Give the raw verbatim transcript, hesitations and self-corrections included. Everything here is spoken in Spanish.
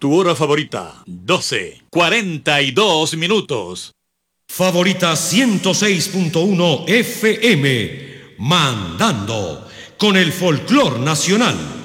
Tu hora favorita, doce, cuarenta y dos minutos. Favorita ciento seis punto uno F M, mandando con el folclor nacional.